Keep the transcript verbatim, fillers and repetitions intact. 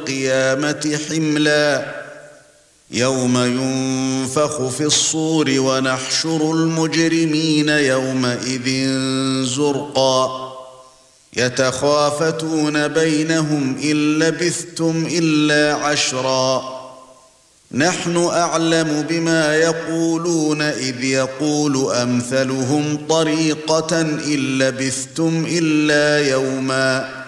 القيامة حملا يوم ينفخ في الصور ونحشر المجرمين يومئذ زرقا يتخافتون بينهم إن لبثتم إلا عشرا نحن أعلم بما يقولون إذ يقول أمثلهم طريقة إن لبثتم إلا يوما